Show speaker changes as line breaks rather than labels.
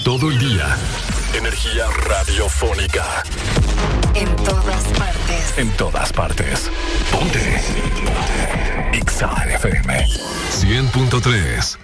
Todo el día. Energía radiofónica.
En todas partes.
En todas partes. Ponte. Ponte. Exa FM 100.3.